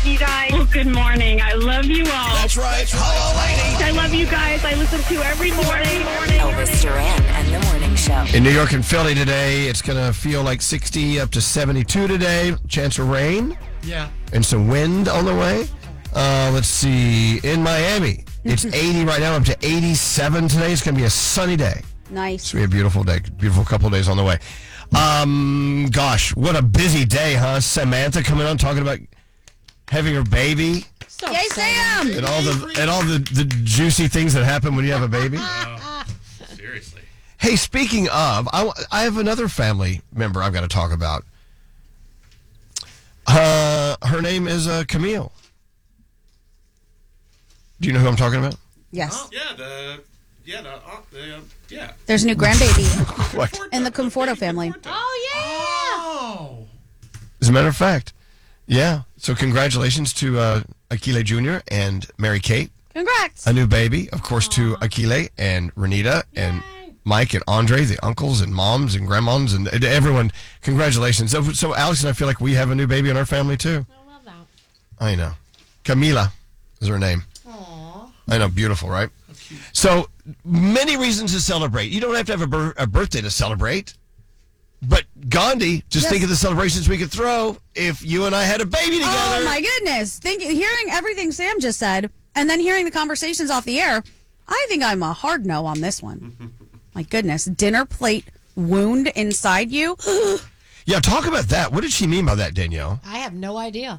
you guys. Well, good morning. I love you all. That's right. Hello, lady. I love you guys. I listen to you every morning. Elvis Duran and the Morning Show. In New York and Philly today, it's going to feel like 60 up to 72 today. Chance of rain. Yeah. And some wind on the way. Let's see. In Miami, it's 80 right now, up to 87 today. It's going to be a sunny day. Nice. It's going to be a beautiful day. Beautiful couple of days on the way. Gosh, what a busy day, huh? Samantha coming on talking about having her baby. Yay, Sam! And all the juicy things that happen when you have a baby. Seriously. Hey, speaking of, I have another family member I've got to talk about. Her name is Camille. Do you know who I'm talking about? Yes. Yeah. There's a new grandbaby What? in the Conforto family. Oh. As a matter of fact, yeah. So congratulations to Akile Jr. and Mary Kate. Congrats. A new baby, of course, to Akile and Renita and Mike and Andre, the uncles and moms and grandmoms and everyone. Congratulations. So Alex and I feel like we have a new baby in our family, too. I love that. I know. Camila is her name. Aww. I know. Beautiful, right? So many reasons to celebrate. You don't have to have a birthday to celebrate. But Gandhi, just think of the celebrations we could throw if you and I had a baby together. Oh, my goodness. Hearing everything Sam just said and then hearing the conversations off the air, I think I'm a hard no on this one. My goodness. Dinner plate wound inside you. Yeah, talk about that. What did she mean by that, Danielle? I have no idea.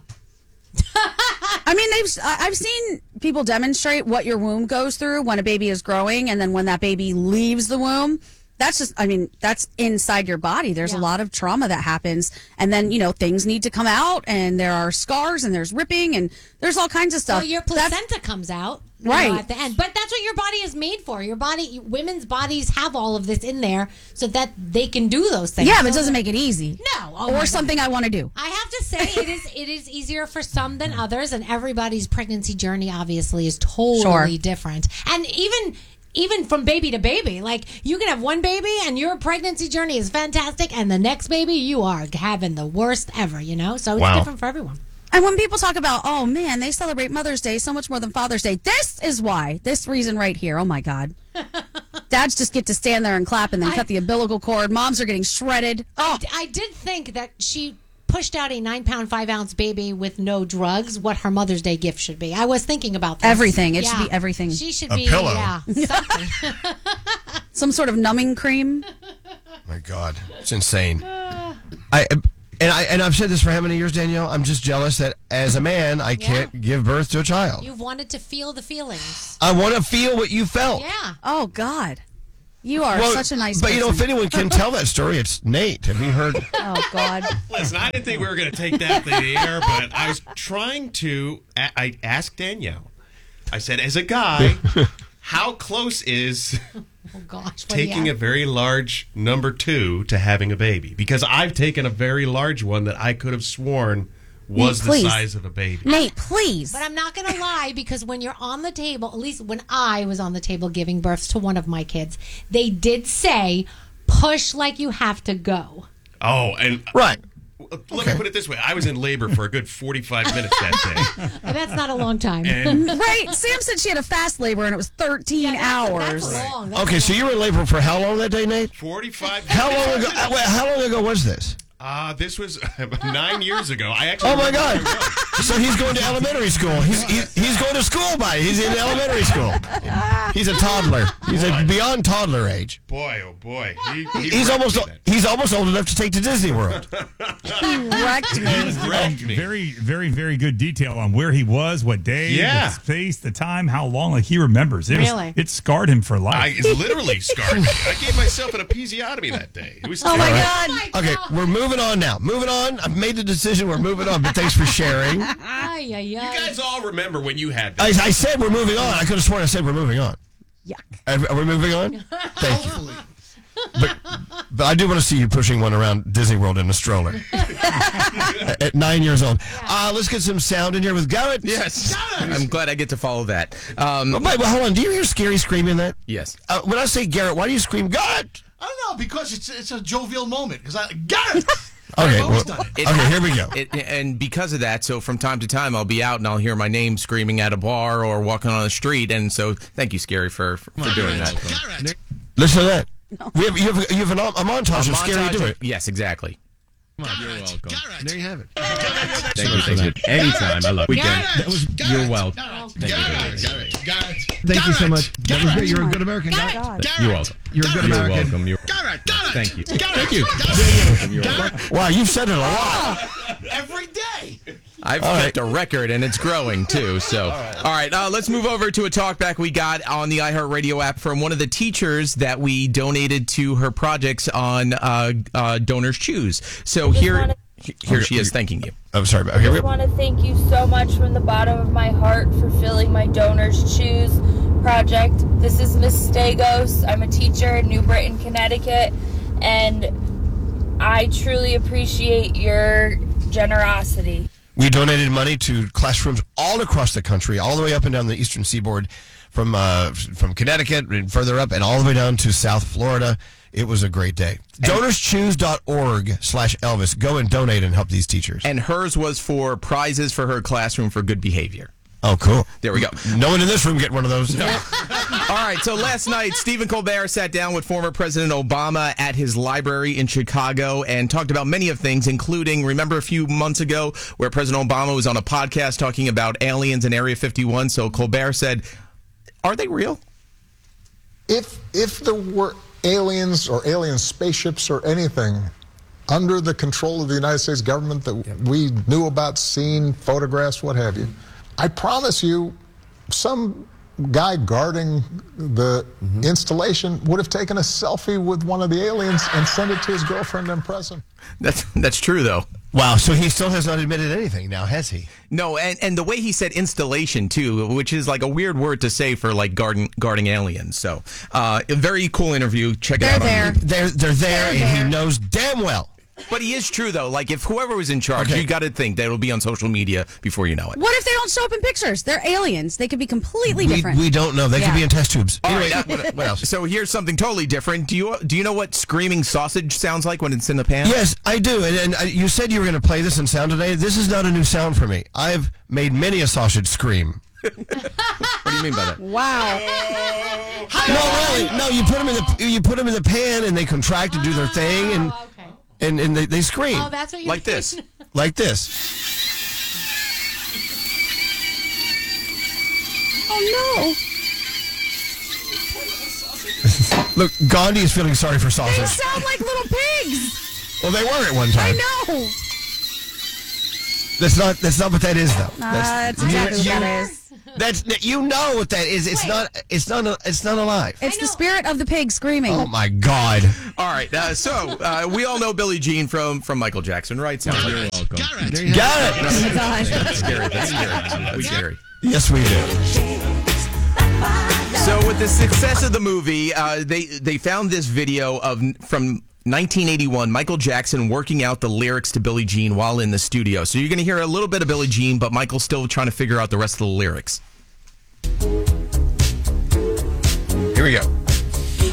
I mean, I've seen people demonstrate what your womb goes through when a baby is growing, and then when that baby leaves the womb. That's just, I mean, that's inside your body. There's a lot of trauma that happens. And then, things need to come out, and there are scars, and there's ripping, and there's all kinds of stuff. Well, your placenta comes out right at the end. But that's what your body is made for. Women's bodies have all of this in there so that they can do those things. Yeah, but it doesn't make it easy. No. Or something I want to do. I have to say, it is easier for some than others, and everybody's pregnancy journey, obviously, is totally different. And even from baby to baby, like you can have one baby and your pregnancy journey is fantastic, and the next baby you are having the worst ever, So it's different for everyone. And when people talk about, oh man, they celebrate Mother's Day so much more than Father's Day, this is why. This reason right here. Oh my God. Dads just get to stand there and clap and then cut the umbilical cord. Moms are getting shredded. Oh. I did think that she pushed out a 9-pound, 5-ounce baby with no drugs, what her Mother's Day gift should be. I was thinking about this. Everything. It should be everything. She should A be pillow. something. Some sort of numbing cream. My God, it's insane. And I've said this for how many years, Danielle? I'm just jealous that as a man, I can't give birth to a child. You've wanted to feel the feelings. I want to feel what you felt. Yeah. Oh God. You are such a nice But person. if anyone can tell that story, it's Nate. Have you heard? Oh God. Listen, I didn't think we were going to take that to the air, but I was trying to. I asked Danielle. I said, as a guy, how close is Oh gosh. taking a very large number 2 to having a baby? Because I've taken a very large one that I could have sworn was Nate, please. the size of a baby. Nate, please. But I'm not going to lie, because when you're on the table, at least when I was on the table giving birth to one of my kids, they did say, push like you have to go. Oh, and Right. Let me put it this way. I was in labor for a good 45 minutes that day. That's not a long time. And Right. Sam said she had a fast labor and it was 13 hours. That's long. Okay, so you were in labor for how long that day, Nate? 45 How long ago? How long ago was this? This was 9 years ago. I actually Oh my remember God! where I was. So he's going to elementary school. He's going to school he's in elementary school. He's a toddler. He's a beyond toddler age. Boy, oh boy. He's almost old enough to take to Disney World. He wrecked me. wrecked me. Very, very, very good detail on where he was, what day, Yeah. the space, the time, how long. Like he remembers. It scarred him for life. It's literally scarred me. I gave myself an episiotomy that day. It was Oh my terrible. God. Okay, we're moving on now. Moving on. I've made the decision. We're moving on. But thanks for sharing. Ay, ay, You ay. guys all remember when you had I that. said we're moving on. I could have sworn I said we're moving on. Yuck. Are we moving on? Thank you. But I do want to see you pushing one around Disney World in a stroller at 9 years old. Let's get some sound in here with Garrett. Yes. I'm glad I get to follow that. Wait, well, hold on. Do you hear Scary screaming that? Yes. When I say Garrett, why do you scream Garrett? I don't know, because it's a jovial moment. Because I got it. Okay, here we go. And because of that, so from time to time, I'll be out and I'll hear my name screaming at a bar or walking on the street. And so thank you, Scary, for doing that. Listen to that. No. You have a montage of Scary do it. Yes, exactly. Come on, you're welcome. There you have it. Thank you so much. Anytime. I love it. You're welcome. Thank you so much. That was great. You're a good American. You're welcome. You're a good American. You're welcome. Thank you. Thank you. Wow, you've said it a lot. Every day. I've kept a record, and it's growing, too. So, all right, let's move over to a talkback we got on the iHeartRadio app from one of the teachers that we donated to her projects on Donors Choose. So here she is thanking you. I'm sorry. I just want to thank you so much from the bottom of my heart for filling my Donors Choose project. This is Miss Stagos. I'm a teacher in New Britain, Connecticut, and I truly appreciate your generosity. We donated money to classrooms all across the country, all the way up and down the eastern seaboard, from Connecticut and further up, and all the way down to South Florida. It was a great day. DonorsChoose.org/Elvis. Go and donate and help these teachers. And hers was for prizes for her classroom for good behavior. Oh, cool. There we go. No one in this room get one of those. No. All right, so last night, Stephen Colbert sat down with former President Obama at his library in Chicago and talked about many of things, including, remember a few months ago where President Obama was on a podcast talking about aliens in Area 51? So Colbert said, are they real? If there were aliens or alien spaceships or anything under the control of the United States government that we knew about, seen, photographs, what have you, I promise you, some guy guarding the installation would have taken a selfie with one of the aliens and sent it to his girlfriend and present. That's true, though. Wow, so he still has not admitted anything now, has he? No, and the way he said installation, too, which is like a weird word to say for, like, guarding aliens. So, a very cool interview. Check it out. They're there, and he knows damn well. But he is true, though. Like, if whoever was in charge, you got to think that it'll be on social media before you know it. What if they don't show up in pictures? They're aliens. They could be completely different. We don't know. They could be in test tubes. Anyway, what else? So here's something totally different. Do you know what screaming sausage sounds like when it's in the pan? Yes, I do. And you said you were going to play this in sound today. This is not a new sound for me. I've made many a sausage scream. What do you mean by that? Wow. No, really. No, you put them in the pan and they contract and do their thing and. Okay. And they scream. Oh, that's what you like this. Like this. Oh, no. Look, Gandhi is feeling sorry for sausage. They sound like little pigs. Well, they were at one time. I know. That's not what that is, though. That's exactly what that is. You know what that is. It's not alive. It's the spirit of the pig screaming. Oh my God! All right, so we all know Billie Jean from Michael Jackson, right? Sounds like you're welcome. Got it. Oh my God. That's scary. That's scary. We scary. Yes, we do. So with the success of the movie, they found this video from 1981, Michael Jackson working out the lyrics to Billie Jean while in the studio. So you're going to hear a little bit of Billie Jean, but Michael's still trying to figure out the rest of the lyrics. Here we go.